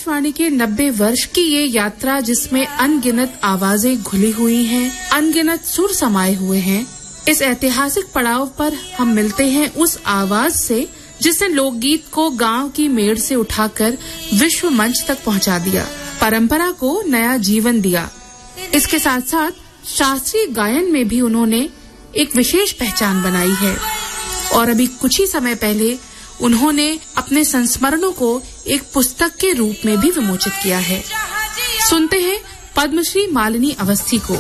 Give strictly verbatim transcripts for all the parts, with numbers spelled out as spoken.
आकाशवाणी के नब्बे वर्ष की ये यात्रा, जिसमें अनगिनत आवाजें घुली हुई हैं, अनगिनत सुर समाये हुए हैं, इस ऐतिहासिक पड़ाव पर हम मिलते हैं उस आवाज से जिसने लोकगीत को गांव की मेड़ से उठाकर विश्व मंच तक पहुंचा दिया, परंपरा को नया जीवन दिया। इसके साथ साथ शास्त्रीय गायन में भी उन्होंने एक विशेष पहचान बनाई है और अभी कुछ ही समय पहले उन्होंने अपने संस्मरणों को एक पुस्तक के रूप में भी विमोचित किया है। सुनते हैं पद्मश्री मालिनी अवस्थी को।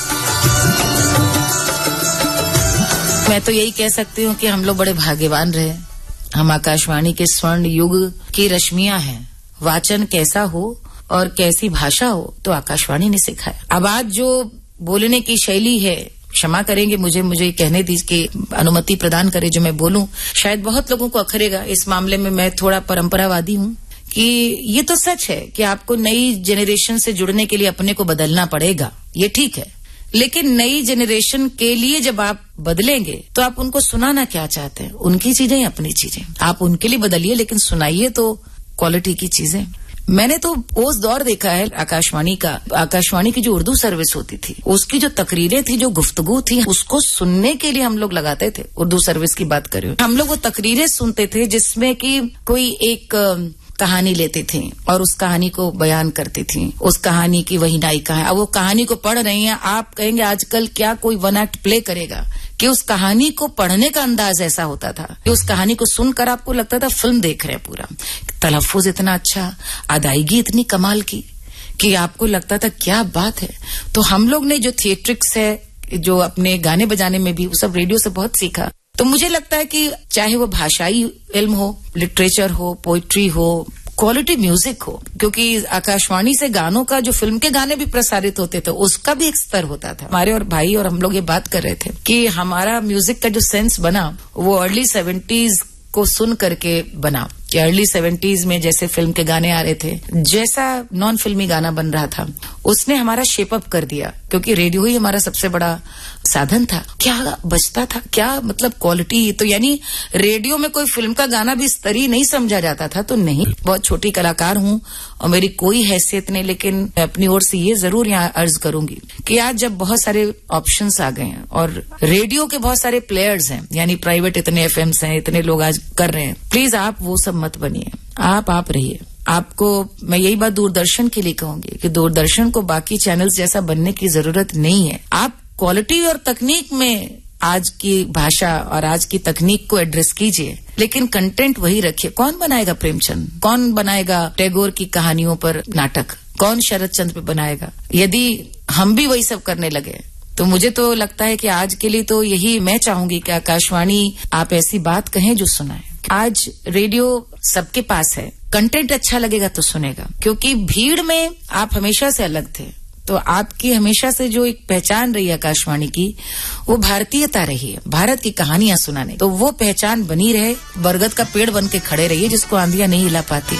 मैं तो यही कह सकती हूँ कि हम लोग बड़े भाग्यवान रहे। हम आकाशवाणी के स्वर्ण युग की रश्मियां हैं। वाचन कैसा हो और कैसी भाषा हो तो आकाशवाणी ने सिखाया। अब आज जो बोलने की शैली है, क्षमा करेंगे मुझे मुझे कहने दीजिए, अनुमति प्रदान करे जो मैं बोलूं, शायद बहुत लोगों को अखरेगा। इस मामले में मैं थोड़ा परंपरावादी हूं कि ये तो सच है कि आपको नई जनरेशन से जुड़ने के लिए अपने को बदलना पड़ेगा, ये ठीक है। लेकिन नई जनरेशन के लिए जब आप बदलेंगे तो आप उनको सुनाना क्या चाहते हैं? उनकी चीजें या अपनी चीजें? आप उनके लिए बदलिए लेकिन सुनाइए तो क्वालिटी की चीजें। मैंने तो उस दौर देखा है आकाशवाणी का, आकाशवाणी की जो उर्दू सर्विस होती थी, उसकी जो तकरीरें थी, जो गुफ्तगू थी, उसको सुनने के लिए हम लोग लगाते थे। उर्दू सर्विस की बात कर रही हूं। हम लोग वो तकरीरें सुनते थे जिसमें कि कोई एक कहानी लेती थी और उस कहानी को बयान करती थी। उस कहानी की वही नायिका है। अब वो कहानी को पढ़ रही हैं, आप कहेंगे आजकल क्या कोई वन एक्ट प्ले करेगा? कि उस कहानी को पढ़ने का अंदाज ऐसा होता था कि उस कहानी को सुनकर आपको लगता था फिल्म देख रहे हैं। पूरा तलफ्फुज इतना अच्छा, अदायगी इतनी कमाल की कि आपको लगता था क्या बात है। तो हम लोग ने जो थिएट्रिक्स है, जो अपने गाने बजाने में भी, वो सब रेडियो से बहुत सीखा। तो मुझे लगता है कि चाहे वो भाषाई इल्म हो, लिटरेचर हो, पोइट्री हो, क्वालिटी म्यूजिक हो, क्योंकि आकाशवाणी से गानों का, जो फिल्म के गाने भी प्रसारित होते थे, उसका भी एक स्तर होता था। हमारे और भाई और हम लोग ये बात कर रहे थे कि हमारा म्यूजिक का जो सेंस बना वो अर्ली सेवेंटीज को सुन करके बना। कि अर्ली सेवेंटीज में जैसे फिल्म के गाने आ रहे थे, जैसा नॉन फिल्मी गाना बन रहा था, उसने हमारा शेप अप कर दिया। क्योंकि रेडियो ही हमारा सबसे बड़ा साधन था। क्या बजता था, क्या मतलब क्वालिटी। तो यानी रेडियो में कोई फिल्म का गाना भी स्तरीय नहीं समझा जाता था। तो नहीं, बहुत छोटी कलाकार हूं और मेरी कोई हैसियत नहीं, लेकिन मैं अपनी ओर से ये जरूर यहाँ अर्ज करूंगी कि आज जब बहुत सारे ऑप्शंस आ गए हैं और रेडियो के बहुत सारे प्लेयर्स हैं, यानी प्राइवेट इतने एफएम्स हैं, इतने लोग आज कर रहे हैं, प्लीज आप वो सब मत बनिए। आप आप रहिए। आपको मैं यही बात दूरदर्शन के लिए कहूंगी कि दूरदर्शन को बाकी चैनल्स जैसा बनने की जरूरत नहीं है। आप क्वालिटी और तकनीक में आज की भाषा और आज की तकनीक को एड्रेस कीजिए, लेकिन कंटेंट वही रखिए। कौन बनाएगा प्रेमचंद? कौन बनाएगा टैगोर की कहानियों पर नाटक? कौन शरद चंद्र पे बनाएगा? यदि हम भी वही सब करने लगे तो मुझे तो लगता है कि आज के लिए तो यही मैं चाहूंगी कि आकाशवाणी आप ऐसी बात कहें जो सुनाए। आज रेडियो सबके पास है, कंटेंट अच्छा लगेगा तो सुनेगा। क्योंकि भीड़ में आप हमेशा से अलग थे, तो आपकी हमेशा से जो एक पहचान रही है आकाशवाणी की, वो भारतीयता रही है, भारत की कहानियां सुनाने। तो वो पहचान बनी रहे, बरगद का पेड़ बन के खड़े रहिए जिसको आंधियां नहीं हिला पाती।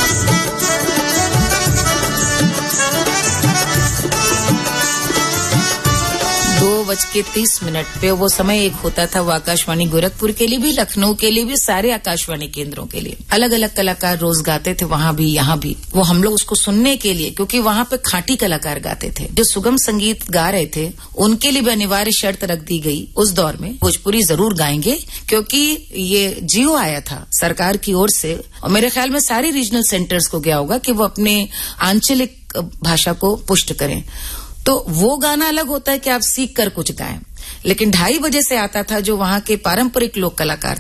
दो बज के तीस मिनट पे वो समय एक होता था, वो आकाशवाणी गोरखपुर के लिए भी, लखनऊ के लिए भी, सारे आकाशवाणी केंद्रों के लिए अलग अलग कलाकार रोज गाते थे, वहां भी यहाँ भी। वो हम लोग उसको सुनने के लिए, क्योंकि वहां पे खांटी कलाकार गाते थे। जो सुगम संगीत गा रहे थे उनके लिए भी अनिवार्य शर्त रख दी गई उस दौर में, भोजपुरी जरूर गाएंगे, क्योंकि ये जियो आया था सरकार की ओर से। और मेरे ख्याल में सारे रीजनल सेंटर्स को गया होगा कि वो अपने आंचलिक भाषा को पुष्ट करें। तो वो गाना अलग होता है कि आप सीख कर कुछ गाएं, लेकिन ढाई बजे से आता था जो वहां के पारंपरिक लोक कलाकार